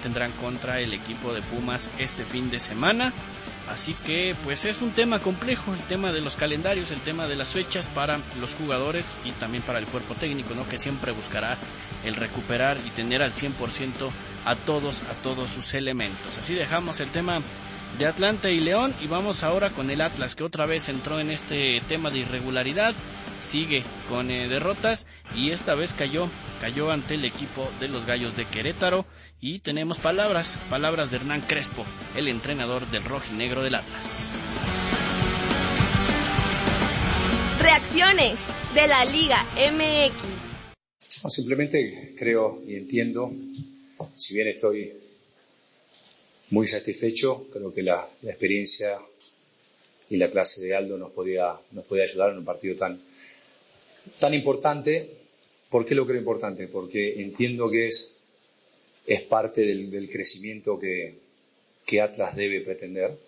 tendrán contra el equipo de Pumas este fin de semana. Así que pues es un tema complejo, el tema de los calendarios, el tema de las fechas para los jugadores y también para el cuerpo técnico, ¿no? Que siempre buscará el recuperar y tener al 100% a todos sus elementos. Así dejamos el tema de Atlanta y León y vamos ahora con el Atlas, que otra vez entró en este tema de irregularidad, sigue con derrotas y esta vez cayó ante el equipo de los Gallos de Querétaro. Y tenemos palabras de Hernán Crespo, el entrenador del rojinegro del Atlas. Reacciones de la Liga MX. No, simplemente creo y entiendo, si bien estoy muy satisfecho, creo que la experiencia y la clase de Aldo nos podía ayudar en un partido tan importante. ¿Por qué lo creo importante? Porque entiendo que es parte del crecimiento que Atlas debe pretender.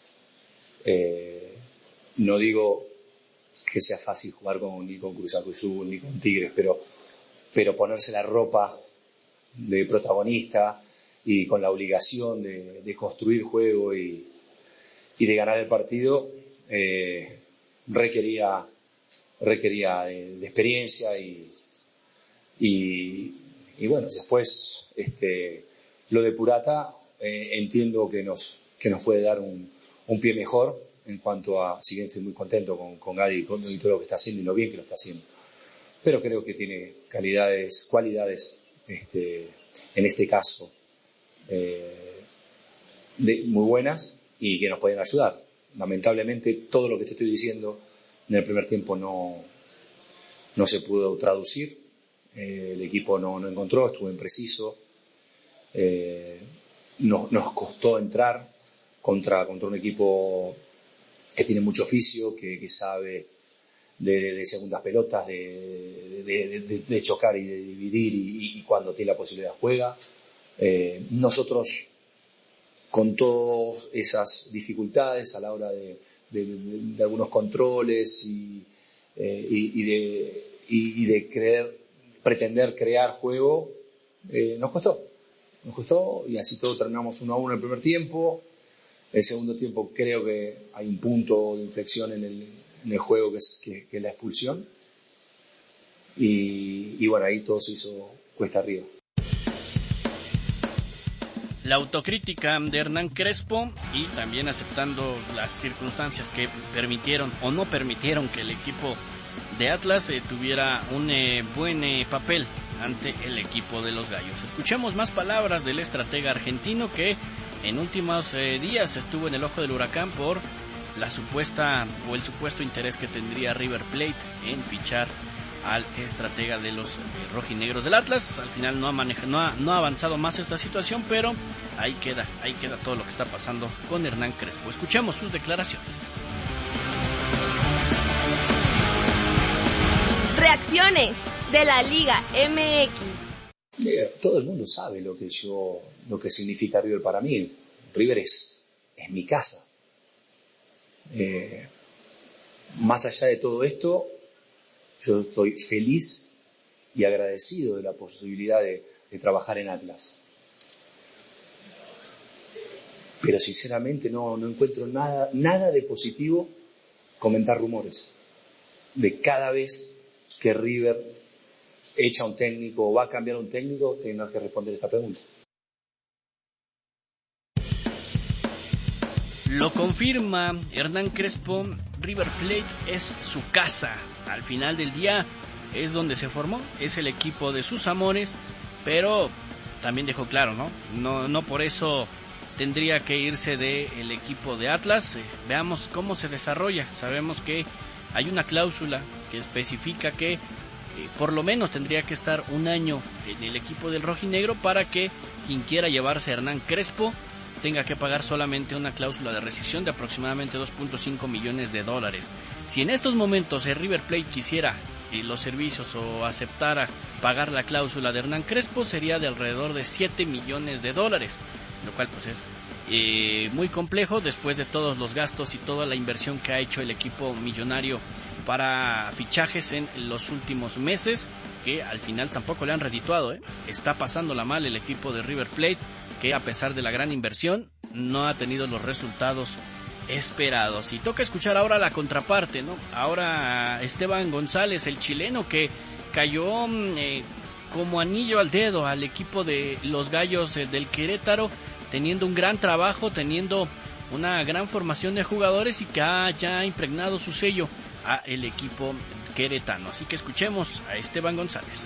No digo que sea fácil jugar ni con Cruz Azul ni con Tigres, pero ponerse la ropa de protagonista y con la obligación de construir juego y de ganar el partido requería de experiencia y bueno, después lo de Purata entiendo que nos puede dar un pie mejor en cuanto a, si bien estoy muy contento con Gadi y todo lo que está haciendo y lo bien que lo está haciendo, pero creo que tiene cualidades en este caso muy buenas y que nos pueden ayudar. Lamentablemente todo lo que te estoy diciendo en el primer tiempo no se pudo traducir. El equipo no encontró, estuvo impreciso, nos costó entrar contra un equipo que tiene mucho oficio, que sabe de segundas pelotas, de chocar y de dividir y cuando tiene la posibilidad juega. Nosotros, con todas esas dificultades a la hora de algunos controles y de pretender crear juego, nos costó y así todo terminamos 1-1 el primer tiempo. El segundo tiempo creo que hay un punto de inflexión en el juego que es la expulsión y bueno, ahí todo se hizo cuesta arriba. La autocrítica de Hernán Crespo y también aceptando las circunstancias que permitieron o no permitieron que el equipo de Atlas tuviera un buen papel ante el equipo de los Gallos. Escuchemos más palabras del estratega argentino que en últimos días estuvo en el ojo del huracán por el supuesto interés que tendría River Plate en fichar al estratega de los rojinegros del Atlas. Al final no ha avanzado más esta situación, pero ahí queda todo lo que está pasando con Hernán Crespo. Escuchemos sus declaraciones. Reacciones de la Liga MX. Todo el mundo sabe lo que significa River para mí. River es mi casa. Más allá de todo esto, yo estoy feliz y agradecido de la posibilidad de trabajar en Atlas. Pero sinceramente no encuentro nada de positivo comentar rumores de cada vez que River echa un técnico o va a cambiar un técnico, tengo que responder esta pregunta. Lo confirma Hernán Crespo, River Plate es su casa. Al final del día es donde se formó, es el equipo de sus amores, pero también dejó claro, no por eso tendría que irse del equipo de Atlas. Veamos cómo se desarrolla. Sabemos que hay una cláusula que especifica que por lo menos tendría que estar un año en el equipo del rojinegro para que quien quiera llevarse a Hernán Crespo tenga que pagar solamente una cláusula de rescisión de aproximadamente $2.5 millones. Si en estos momentos el River Plate quisiera los servicios o aceptara pagar la cláusula de Hernán Crespo, sería de alrededor de $7 millones, lo cual pues es muy complejo después de todos los gastos y toda la inversión que ha hecho el equipo millonario para fichajes en los últimos meses, que al final tampoco le han redituado, Está pasándola mal el equipo de River Plate, que a pesar de la gran inversión no ha tenido los resultados esperados. Y toca escuchar ahora la contraparte, ¿no? Ahora Esteban González, el chileno, que cayó como anillo al dedo al equipo de los Gallos del Querétaro, teniendo un gran trabajo, teniendo una gran formación de jugadores y que ha ya impregnado su sello a el equipo queretano. Así que escuchemos a Esteban González.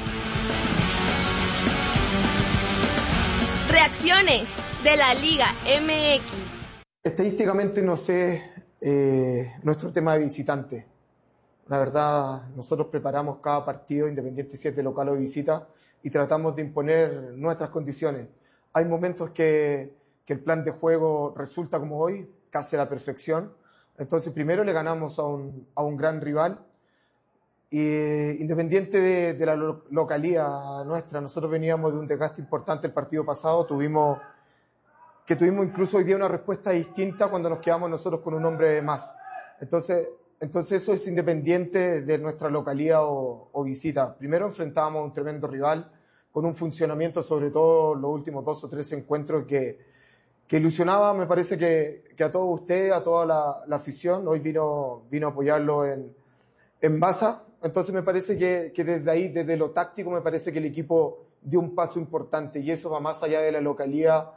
Reacciones de la Liga MX. Estadísticamente no sé nuestro tema de visitante. La verdad, nosotros preparamos cada partido, independiente si es de local o de visita, y tratamos de imponer nuestras condiciones. Hay momentos que el plan de juego resulta como hoy, casi a la perfección. Entonces primero le ganamos a un gran rival, y independiente de la localía nuestra, nosotros veníamos de un desgaste importante el partido pasado, tuvimos incluso hoy día una respuesta distinta cuando nos quedamos nosotros con un hombre más. Entonces eso es independiente de nuestra localía o visita. Primero enfrentábamos a un tremendo rival con un funcionamiento, sobre todo los últimos 2 o 3 encuentros, que ilusionaba, me parece que a todos ustedes, a toda la afición. Hoy vino a apoyarlo en Baza. Entonces me parece que desde ahí, desde lo táctico, me parece que el equipo dio un paso importante, y eso va más allá de la localía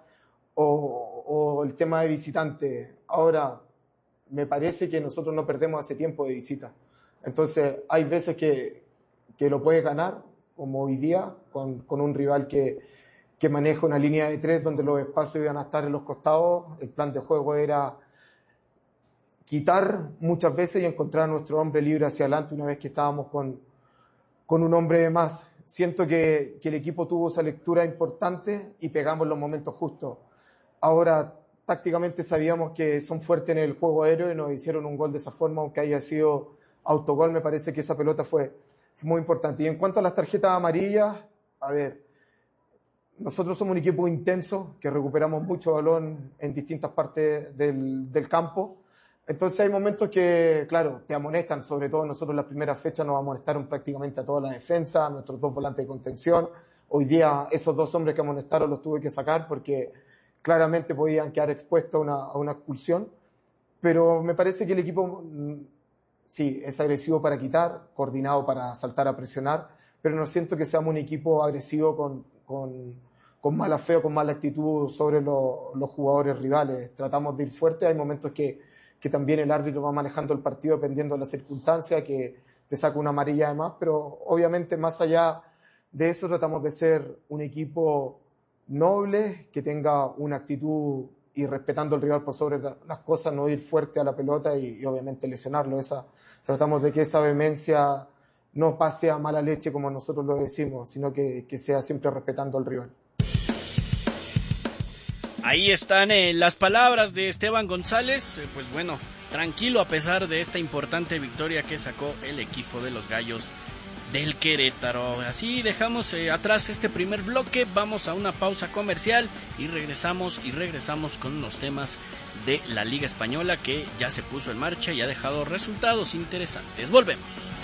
o el tema de visitante. Ahora, me parece que nosotros no perdemos hace tiempo de visita. Entonces hay veces que lo puedes ganar, como hoy día, con un rival que maneja una línea de 3 donde los espacios iban a estar en los costados. El plan de juego era quitar muchas veces y encontrar a nuestro hombre libre hacia adelante una vez que estábamos con un hombre de más. Siento que el equipo tuvo esa lectura importante y pegamos los momentos justos. Ahora, tácticamente sabíamos que son fuertes en el juego aéreo y nos hicieron un gol de esa forma, aunque haya sido autogol. Me parece que esa pelota fue muy importante. Y en cuanto a las tarjetas amarillas, a ver, nosotros somos un equipo intenso, que recuperamos mucho balón en distintas partes del campo. Entonces hay momentos que, claro, te amonestan. Sobre todo nosotros en las primeras fechas nos amonestaron prácticamente a toda la defensa, a nuestros 2 volantes de contención. Hoy día esos 2 hombres que amonestaron los tuve que sacar porque claramente podían quedar expuestos a una expulsión. Pero me parece que el equipo sí es agresivo para quitar, coordinado para saltar a presionar, pero no siento que seamos un equipo agresivo con mala fe o con mala actitud sobre los jugadores rivales. Tratamos de ir fuerte. Hay momentos que también el árbitro va manejando el partido dependiendo de la circunstancia, que te saca una amarilla además, pero obviamente más allá de eso tratamos de ser un equipo noble, que tenga una actitud y respetando al rival por sobre las cosas, no ir fuerte a la pelota y obviamente lesionarlo. Tratamos de que esa vehemencia no pase a mala leche como nosotros lo decimos, sino que sea siempre respetando al rival. Ahí están las palabras de Esteban González. Pues bueno, tranquilo a pesar de esta importante victoria que sacó el equipo de los Gallos del Querétaro. Así dejamos atrás este primer bloque, vamos a una pausa comercial y regresamos con unos temas de la Liga Española que ya se puso en marcha y ha dejado resultados interesantes. Volvemos.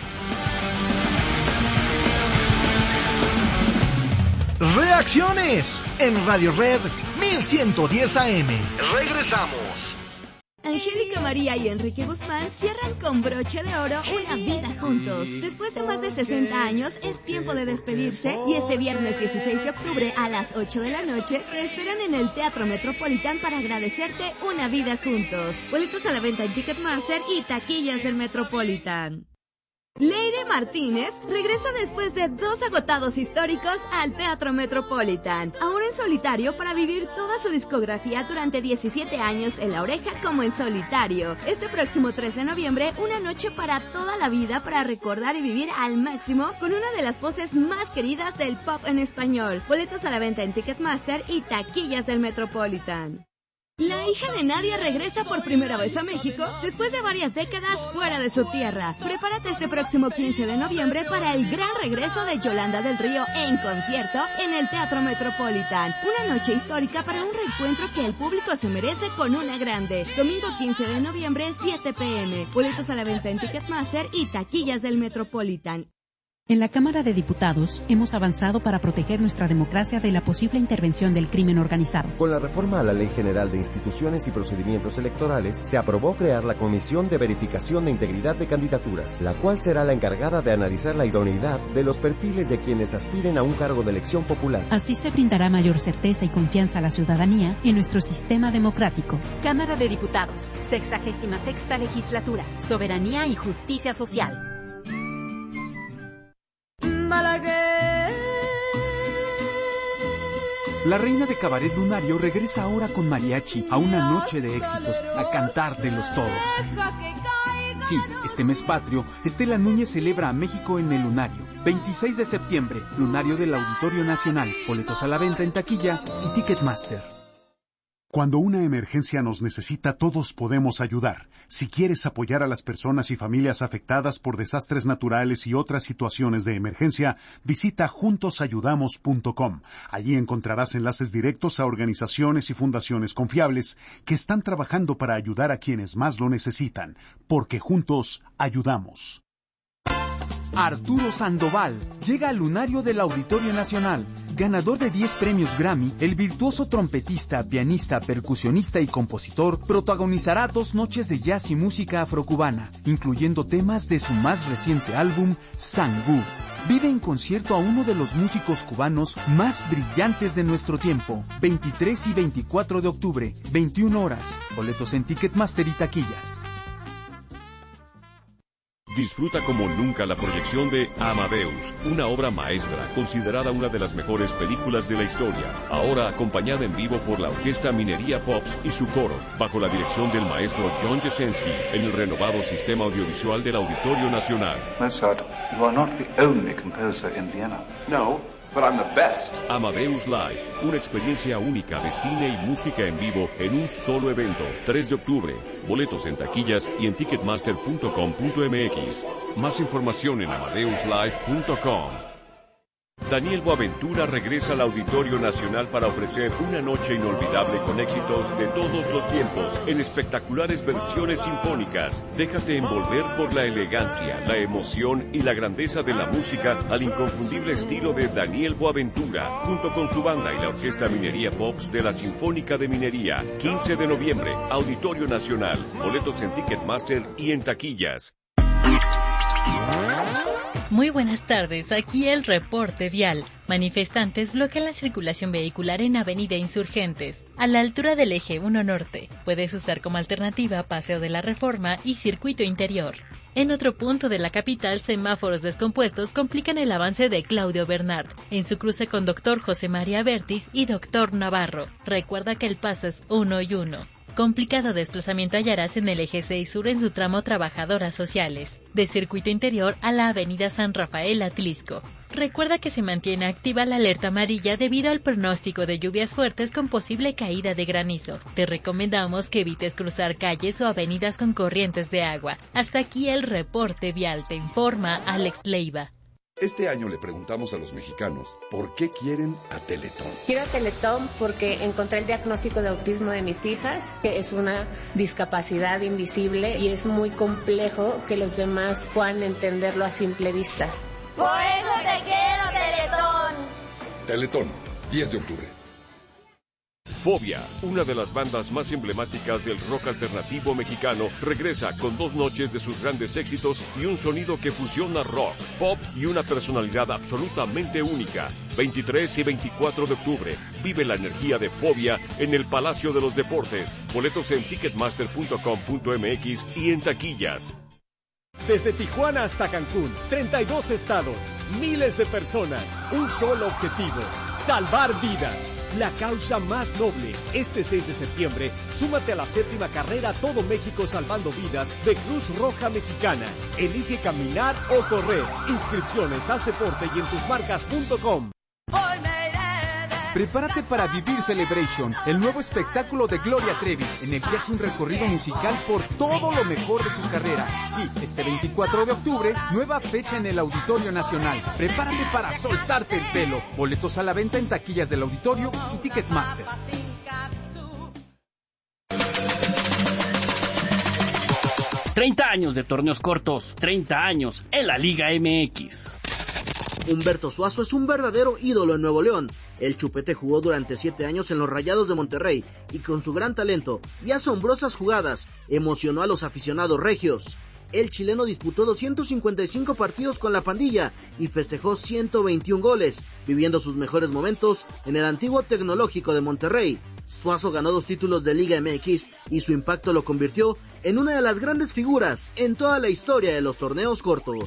Reacciones en Radio Red 1110 AM. Regresamos. Angélica María y Enrique Guzmán cierran con broche de oro una vida juntos. Después de más de 60 años, es tiempo de despedirse y este viernes 16 de octubre a las 8 de la noche te esperan en el Teatro Metropolitan para agradecerte una vida juntos. Boletos a la venta en Ticketmaster y taquillas del Metropolitan. Leire Martínez regresa después de 2 agotados históricos al Teatro Metropolitan, ahora en solitario para vivir toda su discografía durante 17 años en La Oreja como en solitario. Este próximo 3 de noviembre, una noche para toda la vida para recordar y vivir al máximo con una de las voces más queridas del pop en español. Boletos a la venta en Ticketmaster y taquillas del Metropolitan. La hija de Nadia regresa por primera vez a México después de varias décadas fuera de su tierra. Prepárate este próximo 15 de noviembre para el gran regreso de Yolanda del Río en concierto en el Teatro Metropolitan. Una noche histórica para un reencuentro que el público se merece con una grande. Domingo 15 de noviembre, 7 p.m. Boletos a la venta en Ticketmaster y taquillas del Metropolitan. En la Cámara de Diputados hemos avanzado para proteger nuestra democracia de la posible intervención del crimen organizado. Con la reforma a la Ley General de Instituciones y Procedimientos Electorales, se aprobó crear la Comisión de Verificación de Integridad de Candidaturas, la cual será la encargada de analizar la idoneidad de los perfiles de quienes aspiren a un cargo de elección popular. Así se brindará mayor certeza y confianza a la ciudadanía en nuestro sistema democrático. Cámara de Diputados, 66ª Legislatura, Soberanía y Justicia Social. La reina de Cabaret Lunario regresa ahora con mariachi a una noche de éxitos, a cantar de los todos. Sí, este mes patrio, Estela Núñez celebra a México en el Lunario. 26 de septiembre, Lunario del Auditorio Nacional. Boletos a la venta en taquilla y Ticketmaster. Cuando una emergencia nos necesita, todos podemos ayudar. Si quieres apoyar a las personas y familias afectadas por desastres naturales y otras situaciones de emergencia, visita juntosayudamos.com. Allí encontrarás enlaces directos a organizaciones y fundaciones confiables que están trabajando para ayudar a quienes más lo necesitan, porque juntos ayudamos. Arturo Sandoval llega al Lunario del Auditorio Nacional. Ganador de 10 premios Grammy, el virtuoso trompetista, pianista, percusionista y compositor protagonizará 2 noches de jazz y música afrocubana, incluyendo temas de su más reciente álbum, Sangú. Vive en concierto a uno de los músicos cubanos más brillantes de nuestro tiempo. 23 y 24 de octubre, 21 horas. Boletos en Ticketmaster y taquillas. Disfruta como nunca la proyección de Amadeus, una obra maestra, considerada una de las mejores películas de la historia. Ahora acompañada en vivo por la Orquesta Minería Pops y su coro, bajo la dirección del maestro John Jasenski, en el renovado sistema audiovisual del Auditorio Nacional. Mozart, you are not the only composer in Vienna. No, but I'm the best. Amadeus Live, una experiencia única de cine y música en vivo en un solo evento. 3 de octubre. Boletos en taquillas y en ticketmaster.com.mx. Más información en amadeuslive.com. Daniel Boaventura regresa al Auditorio Nacional para ofrecer una noche inolvidable con éxitos de todos los tiempos, en espectaculares versiones sinfónicas. Déjate envolver por la elegancia, la emoción y la grandeza de la música al inconfundible estilo de Daniel Boaventura, junto con su banda y la Orquesta Minería Pops de la Sinfónica de Minería. 15 de noviembre, Auditorio Nacional. Boletos en Ticketmaster y en taquillas. Muy buenas tardes, aquí el reporte vial. Manifestantes bloquean la circulación vehicular en Avenida Insurgentes, a la altura del Eje 1 Norte. Puedes usar como alternativa Paseo de la Reforma y Circuito Interior. En otro punto de la capital, semáforos descompuestos complican el avance de Claudio Bernard, en su cruce con Dr. José María Bertis y Dr. Navarro. Recuerda que el paso es 1 y 1. Complicado desplazamiento hallarás en el Eje 6 Sur en su tramo Trabajadoras Sociales, de Circuito Interior a la Avenida San Rafael Atlisco. Recuerda que se mantiene activa la alerta amarilla debido al pronóstico de lluvias fuertes con posible caída de granizo. Te recomendamos que evites cruzar calles o avenidas con corrientes de agua. Hasta aquí el reporte vial, te informa Alex Leiva. Este año le preguntamos a los mexicanos por qué quieren a Teletón. Quiero a Teletón porque encontré el diagnóstico de autismo de mis hijas, que es una discapacidad invisible y es muy complejo que los demás puedan entenderlo a simple vista. Por eso te quiero, Teletón. Teletón, 10 de octubre. Fobia, una de las bandas más emblemáticas del rock alternativo mexicano, regresa con 2 noches de sus grandes éxitos y un sonido que fusiona rock, pop y una personalidad absolutamente única. 23 y 24 de octubre, vive la energía de Fobia en el Palacio de los Deportes. Boletos en ticketmaster.com.mx y en taquillas. Desde Tijuana hasta Cancún, 32 estados, miles de personas, un solo objetivo, salvar vidas. La causa más noble. Este 6 de septiembre, súmate a la 7ª carrera Todo México Salvando Vidas de Cruz Roja Mexicana. Elige caminar o correr. Inscripciones, haz deporte y en tusmarcas.com. Prepárate para vivir Celebration, el nuevo espectáculo de Gloria Trevi, en el que hace un recorrido musical por todo lo mejor de su carrera. Sí, este 24 de octubre, nueva fecha en el Auditorio Nacional. Prepárate para soltarte el pelo. Boletos a la venta en taquillas del auditorio y Ticketmaster. ...30 años de torneos cortos, 30 años en la Liga MX. Humberto Suazo es un verdadero ídolo en Nuevo León. El Chupete jugó durante 7 años en los Rayados de Monterrey y con su gran talento y asombrosas jugadas emocionó a los aficionados regios. El chileno disputó 255 partidos con la pandilla y festejó 121 goles, viviendo sus mejores momentos en el antiguo Tecnológico de Monterrey. Suazo ganó 2 títulos de Liga MX y su impacto lo convirtió en una de las grandes figuras en toda la historia de los torneos cortos.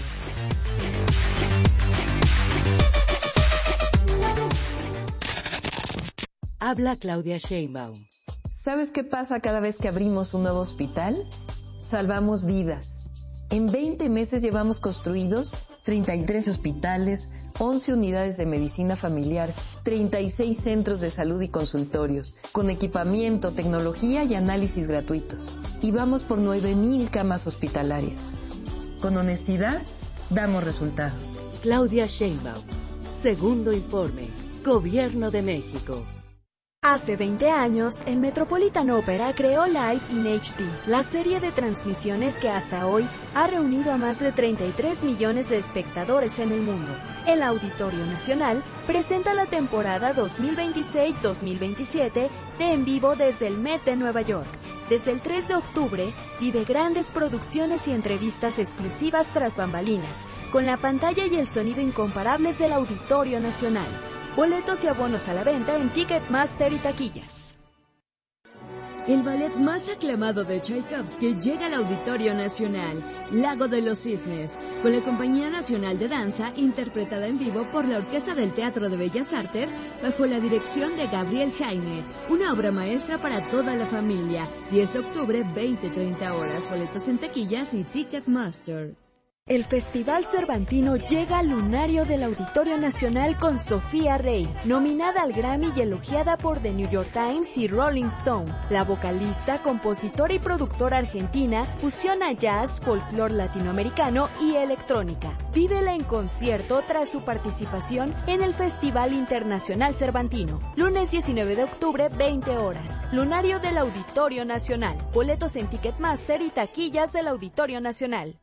Habla Claudia Sheinbaum. ¿Sabes qué pasa cada vez que abrimos un nuevo hospital? Salvamos vidas. En 20 meses llevamos construidos 33 hospitales, 11 unidades de medicina familiar, 36 centros de salud y consultorios, con equipamiento, tecnología y análisis gratuitos. Y vamos por 9,000 camas hospitalarias. Con honestidad, damos resultados. Claudia Sheinbaum. Segundo informe. Gobierno de México. Hace 20 años, el Metropolitan Opera creó Live in HD, la serie de transmisiones que hasta hoy ha reunido a más de 33 millones de espectadores en el mundo. El Auditorio Nacional presenta la temporada 2026-2027 de En Vivo desde el Met de Nueva York. Desde el 3 de octubre, vive grandes producciones y entrevistas exclusivas tras bambalinas, con la pantalla y el sonido incomparables del Auditorio Nacional. Boletos y abonos a la venta en Ticketmaster y taquillas. El ballet más aclamado de Tchaikovsky llega al Auditorio Nacional, Lago de los Cisnes, con la Compañía Nacional de Danza, interpretada en vivo por la Orquesta del Teatro de Bellas Artes, bajo la dirección de Gabriel Jaime, una obra maestra para toda la familia. 10 de octubre, 20-30 horas, boletos en taquillas y Ticketmaster. El Festival Cervantino llega al lunario del Auditorio Nacional con Sofía Rey, nominada al Grammy y elogiada por The New York Times y Rolling Stone. La vocalista, compositora y productora argentina fusiona jazz, folclore latinoamericano y electrónica. Vívela en concierto tras su participación en el Festival Internacional Cervantino. Lunes 19 de octubre, 20 horas. Lunario del Auditorio Nacional. Boletos en Ticketmaster y taquillas del Auditorio Nacional.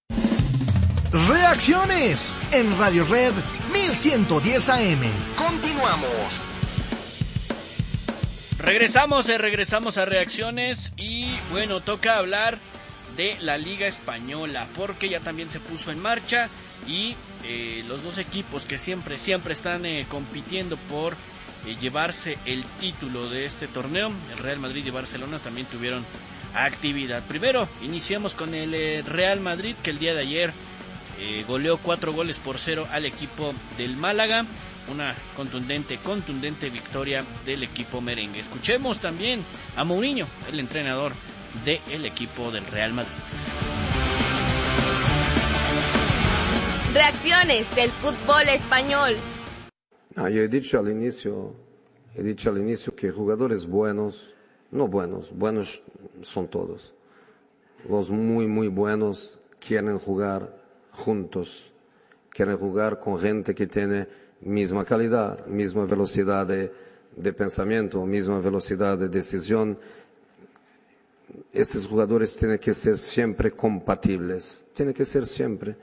Reacciones en Radio Red 1110 AM. Continuamos. Regresamos a reacciones y bueno, toca hablar de la Liga Española porque ya también se puso en marcha y los dos equipos que siempre están compitiendo por llevarse el título de este torneo, el Real Madrid y Barcelona, también tuvieron actividad. Primero, iniciamos con el Real Madrid, que el día de ayer goleó 4-0 al equipo del Málaga, una contundente victoria del equipo merengue. Escuchemos también a Mourinho, el entrenador del equipo del Real Madrid. Reacciones del fútbol español. Yo he dicho al inicio que jugadores buenos son todos. Los muy buenos quieren jugar juntos, quieren jugar con gente que tiene misma calidad, misma velocidad de pensamiento, misma velocidad de decisión. Estos jugadores tienen que ser siempre compatibles, tienen que ser siempre.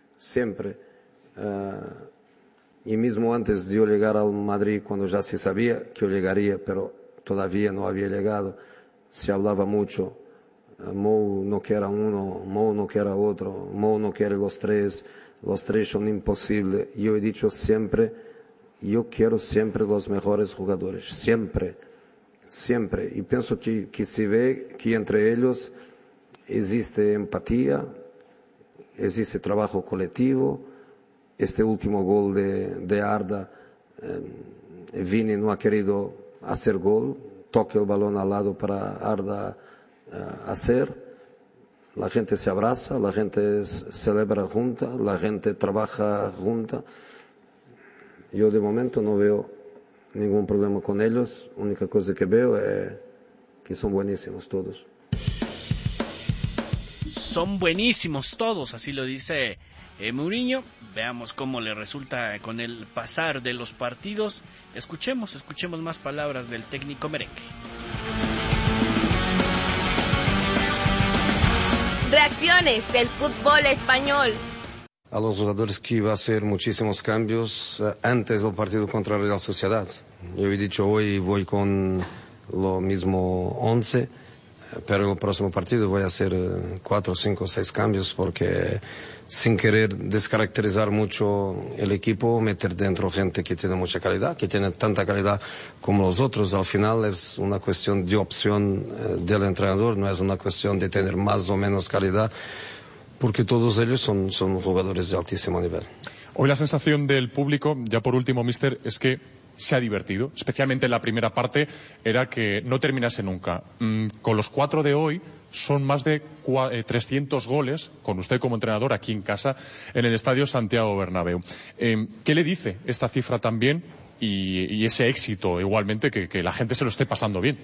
Y mismo antes de yo llegar al Madrid, cuando ya se sabía que yo llegaría, pero todavía no había llegado, se hablaba mucho. Mou no quiere uno, Mou no quiere otro, Mou no quiere los tres son imposibles. Yo he dicho siempre, yo quiero siempre los mejores jugadores, siempre. Y pienso que se ve que entre ellos existe empatía, existe trabajo colectivo. Este último gol de Arda, Vini no ha querido hacer gol, toca el balón al lado para Arda hacer. La gente se abraza, la gente celebra junta, la gente trabaja junta. Yo de momento no veo ningún problema con ellos. La única cosa que veo es que son buenísimos todos. Son buenísimos todos, así lo dice Mourinho. Veamos cómo le resulta con el pasar de los partidos. Escuchemos más palabras del técnico merengue. Reacciones del fútbol español. A los jugadores que iba a hacer muchísimos cambios antes del partido contra Real Sociedad. Yo he dicho hoy voy con lo mismo 11, pero en el próximo partido voy a hacer 4, 5, 6 cambios porque sin querer descaracterizar mucho el equipo, meter dentro gente que tiene mucha calidad, que tiene tanta calidad como los otros. Al final es una cuestión de opción del entrenador, no es una cuestión de tener más o menos calidad, porque todos ellos son jugadores de altísimo nivel. Hoy la sensación del público, ya por último, míster, es que se ha divertido, especialmente en la primera parte, era que no terminase nunca. Con los 4 de hoy son más de 300 goles, con usted como entrenador aquí en casa, en el Estadio Santiago Bernabéu. ¿Qué le dice esta cifra también y ese éxito igualmente, que la gente se lo esté pasando bien?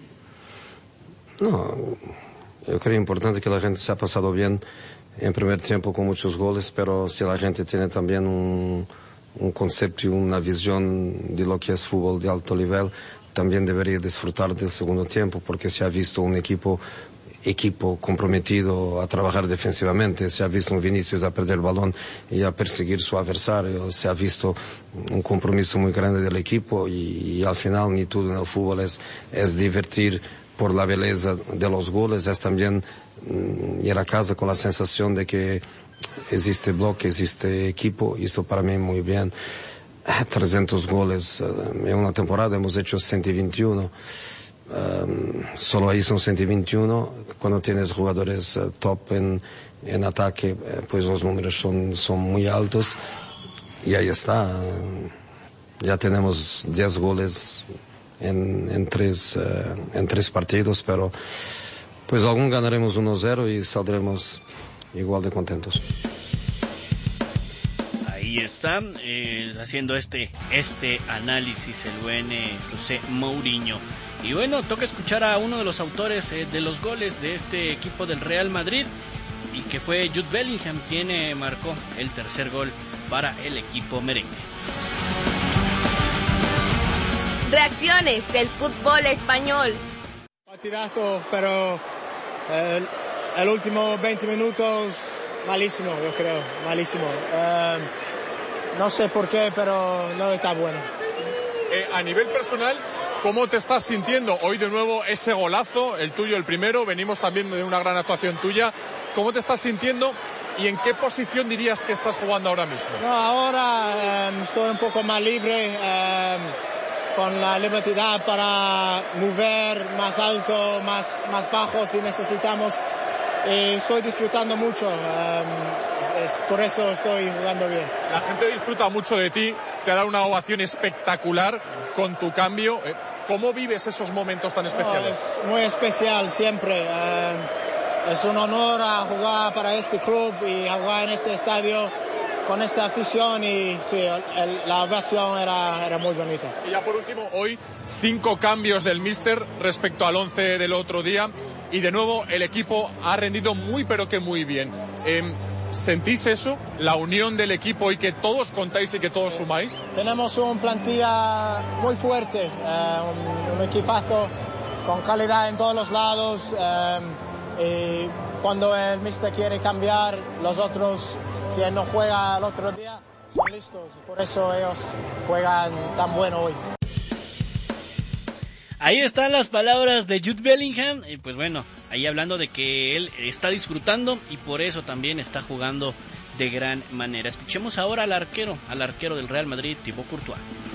No, yo creo importante que la gente se ha pasado bien en primer tiempo con muchos goles, pero si la gente tiene también un concepto y una visión de lo que es fútbol de alto nivel, también debería disfrutar del segundo tiempo, porque se ha visto un equipo comprometido a trabajar defensivamente, se ha visto un Vinicius a perder el balón y a perseguir su adversario, se ha visto un compromiso muy grande del equipo y al final ni todo en el fútbol es divertir por la belleza de los goles, es también ir a casa con la sensación de que existe bloque, existe equipo, y esto para mí muy bien. 300 goles en una temporada, hemos hecho 121. Solo ahí son 121. Cuando tienes jugadores top en ataque, pues los números son muy altos. Y ahí está. Ya tenemos 10 goles en tres partidos, pero pues aún ganaremos 1-0 y saldremos igual de contentos. Ahí está, haciendo este análisis el buen José Mourinho. Y bueno, toca escuchar a uno de los autores de los goles de este equipo del Real Madrid, y que fue Jude Bellingham quien marcó el tercer gol para el equipo merengue. Reacciones del fútbol español. Partidazo, pero el último 20 minutos malísimo, yo creo, malísimo. No sé por qué, pero no está bueno. A nivel personal, ¿cómo te estás sintiendo? Hoy de nuevo ese golazo, el tuyo, el primero, venimos también de una gran actuación tuya. ¿Cómo te estás sintiendo y en qué posición dirías que estás jugando ahora mismo? No, ahora estoy un poco más libre, con la libertad para mover más alto, más bajo si necesitamos. Estoy disfrutando mucho, por eso estoy jugando bien. La gente disfruta mucho de ti, te ha dado una ovación espectacular con tu cambio. ¿Cómo vives esos momentos tan especiales? Es muy especial siempre. Es un honor a jugar para este club y a jugar en este estadio con esta afición, y sí, la ovación era muy bonita. Y ya por último, hoy 5 cambios del míster respecto al 11 del otro día, y de nuevo el equipo ha rendido muy pero que muy bien. ¿Sentís eso? ¿La unión del equipo y que todos contáis y que todos sumáis? Tenemos una plantilla muy fuerte, un equipazo con calidad en todos los lados, y cuando el míster quiere cambiar, los otros que no juegan el otro día son listos, por eso ellos juegan tan bueno hoy. Ahí están las palabras de Jude Bellingham, y pues bueno, ahí hablando de que él está disfrutando y por eso también está jugando de gran manera. Escuchemos ahora al arquero del Real Madrid, Thibaut Courtois.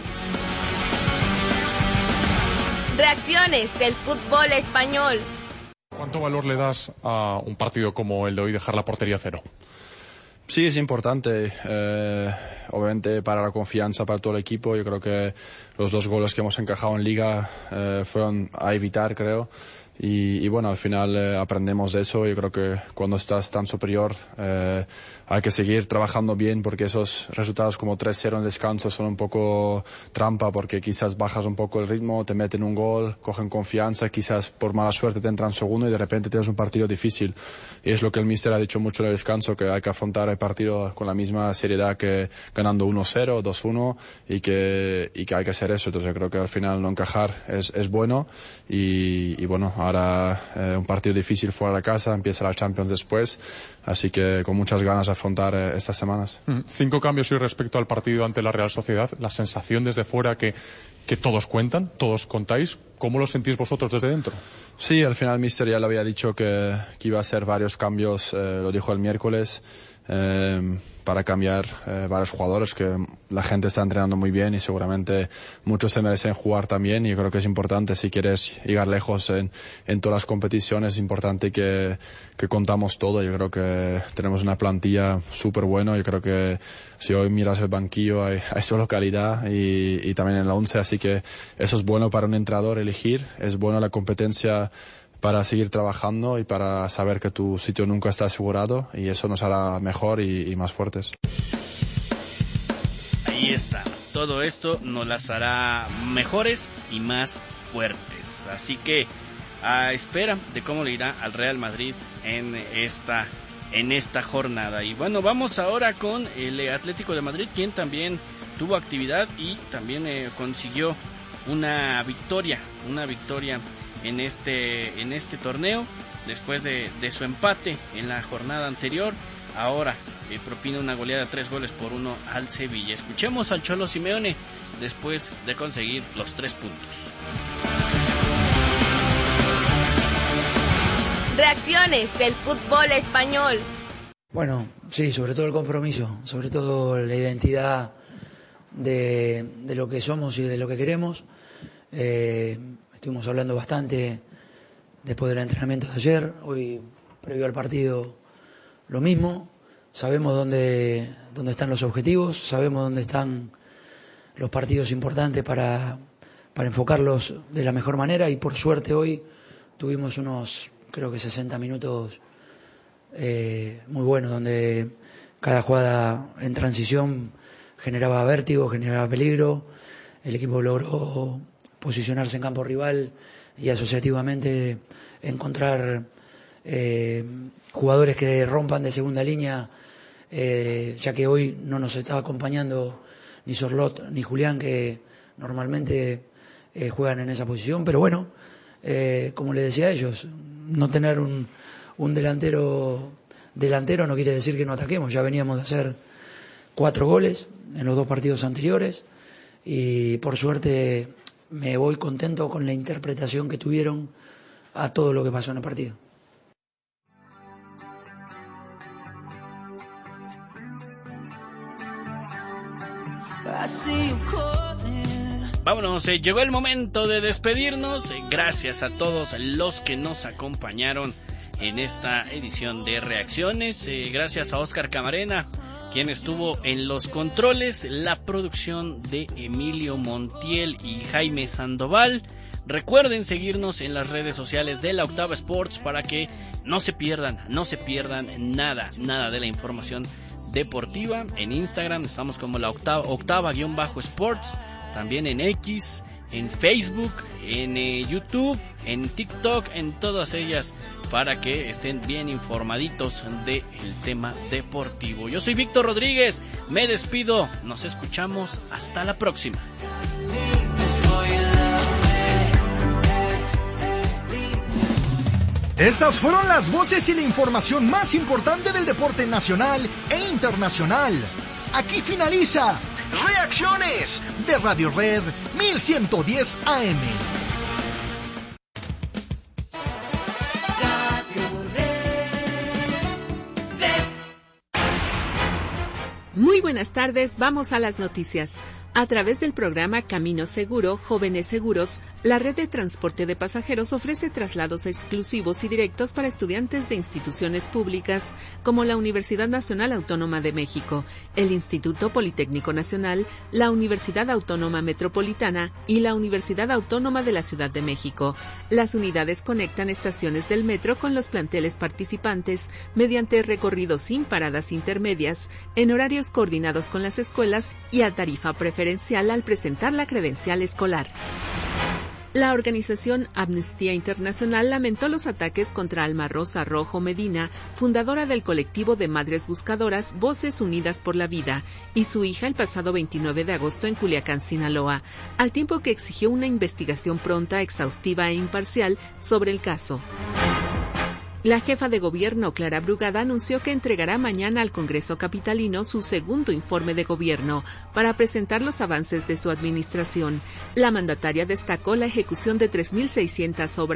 Reacciones del fútbol español. ¿Cuánto valor le das a un partido como el de hoy, dejar la portería cero? Sí, es importante, obviamente para la confianza, para todo el equipo. Yo creo que los 2 goles que hemos encajado en Liga fueron a evitar, creo. Y bueno, al final aprendemos de eso. Yo creo que cuando estás tan superior hay que seguir trabajando bien, porque esos resultados como 3-0 en descanso son un poco trampa, porque quizás bajas un poco el ritmo, te meten un gol, cogen confianza, quizás por mala suerte te entran segundo y de repente tienes un partido difícil. Y es lo que el míster ha dicho mucho en el descanso, que hay que afrontar el partido con la misma seriedad que ganando 1-0, 2-1 y que hay que hacer eso. Entonces creo que al final no encajar es bueno y bueno, ahora un partido difícil fuera de casa, empieza la Champions después, así que con muchas ganas de afrontar estas semanas. 5 cambios y respecto al partido ante la Real Sociedad, la sensación desde fuera que todos cuentan, todos contáis, ¿cómo lo sentís vosotros desde dentro? Sí, al final el míster ya lo había dicho que iba a hacer varios cambios, lo dijo el miércoles, para cambiar varios jugadores, que la gente está entrenando muy bien y seguramente muchos se merecen jugar también, y yo creo que es importante, si quieres llegar lejos en todas las competiciones, es importante que contamos todo. Yo creo que tenemos una plantilla súper buena, yo creo que si hoy miras el banquillo hay solo calidad y también en la 11, así que eso es bueno para un entrenador elegir, es bueno la competencia para seguir trabajando y para saber que tu sitio nunca está asegurado, y eso nos hará mejor y más fuertes. Ahí está, todo esto nos las hará mejores y más fuertes, así que a espera de cómo le irá al Real Madrid en esta jornada. Y bueno, vamos ahora con el Atlético de Madrid, quien también tuvo actividad y también consiguió una victoria en este torneo, después de su empate en la jornada anterior. Ahora propina una goleada 3-1 al Sevilla. Escuchemos al Cholo Simeone después de conseguir los 3 puntos. Reacciones del fútbol español. Bueno, sí, sobre todo el compromiso, sobre todo la identidad de lo que somos y de lo que queremos. Estuvimos hablando bastante después del entrenamiento de ayer, hoy previo al partido lo mismo. Sabemos dónde están los objetivos, sabemos dónde están los partidos importantes para enfocarlos de la mejor manera, y por suerte hoy tuvimos unos, creo que 60 minutos muy buenos, donde cada jugada en transición generaba vértigo, generaba peligro. El equipo logró posicionarse en campo rival y asociativamente encontrar jugadores que rompan de segunda línea, ya que hoy no nos estaba acompañando ni Sorlot ni Julián, que normalmente juegan en esa posición. Pero bueno, como les decía a ellos, no tener un delantero no quiere decir que no ataquemos. Ya veníamos de hacer 4 goles en los 2 partidos anteriores y por suerte me voy contento con la interpretación que tuvieron a todo lo que pasó en el partido. Vámonos, llegó el momento de despedirnos. Gracias a todos los que nos acompañaron en esta edición de Reacciones. Gracias a Oscar Camarena, quien estuvo en los controles, la producción de Emilio Montiel y Jaime Sandoval. Recuerden seguirnos en las redes sociales de La Octava Sports para que no se pierdan nada de la información deportiva. En Instagram estamos como La Octava-Sports, también en X, en Facebook, en YouTube, en TikTok, en todas ellas, para que estén bien informaditos del tema deportivo. Yo soy Víctor Rodríguez, me despido, nos escuchamos, hasta la próxima. Estas fueron las voces y la información más importante del deporte nacional e internacional. Aquí finaliza Reacciones de Radio Red 1110 AM. Muy buenas tardes, vamos a las noticias. A través del programa Camino Seguro, Jóvenes Seguros, la red de transporte de pasajeros ofrece traslados exclusivos y directos para estudiantes de instituciones públicas como la Universidad Nacional Autónoma de México, el Instituto Politécnico Nacional, la Universidad Autónoma Metropolitana y la Universidad Autónoma de la Ciudad de México. Las unidades conectan estaciones del metro con los planteles participantes mediante recorridos sin paradas intermedias, en horarios coordinados con las escuelas y a tarifa preferencial al presentar la credencial escolar. La organización Amnistía Internacional lamentó los ataques contra Alma Rosa Rojo Medina, fundadora del colectivo de madres buscadoras Voces Unidas por la Vida, y su hija el pasado 29 de agosto en Culiacán, Sinaloa, al tiempo que exigió una investigación pronta, exhaustiva e imparcial sobre el caso. La jefa de gobierno, Clara Brugada, anunció que entregará mañana al Congreso capitalino su segundo informe de gobierno para presentar los avances de su administración. La mandataria destacó la ejecución de 3.600 obras